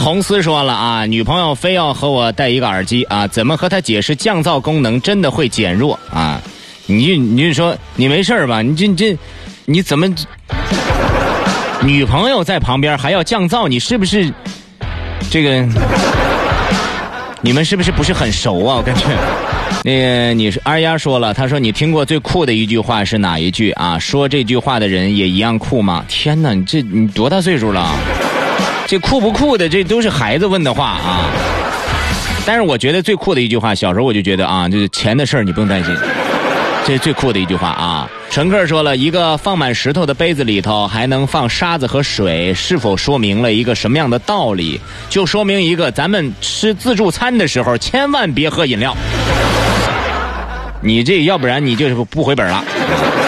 红丝说了啊，女朋友非要和我戴一个耳机啊，怎么和她解释降噪功能真的会减弱啊？你就说你没事吧？你怎么女朋友在旁边还要降噪？你是不是这个？你们是不是很熟啊？我感觉。那个你是二丫说了，他说你听过最酷的一句话是哪一句啊？说这句话的人也一样酷吗？天哪，你多大岁数了？这酷不酷的，这都是孩子问的话啊。但是我觉得最酷的一句话，小时候我就觉得啊，就是钱的事儿你不用担心，这是最酷的一句话啊。乘客说了，一个放满石头的杯子里头还能放沙子和水，是否说明了一个什么样的道理？就说明一个，咱们吃自助餐的时候千万别喝饮料。你这要不然你就是不回本了。